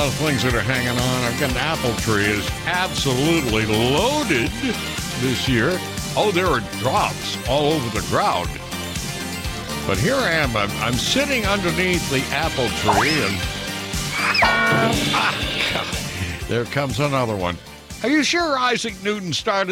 lot of things that are hanging on. I've got an apple tree is absolutely loaded this year. Oh, there are drops all over the ground. But here I am. I'm sitting underneath the apple tree, and there comes another one. Are you sure Isaac Newton started